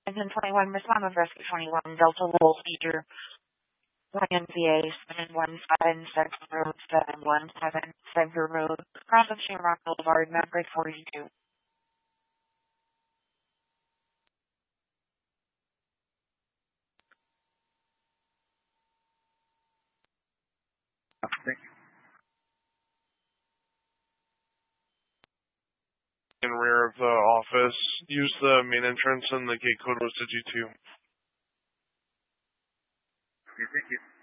And then 21, respond with Rescue 21, Delta Wolf, Peter, YMVA 715 Section Road 717 Sever Road, across of Shamrock Boulevard, Maverick 42. Thank you. In rear of the office, use the main entrance and the gate code was to G2. Okay, thank you.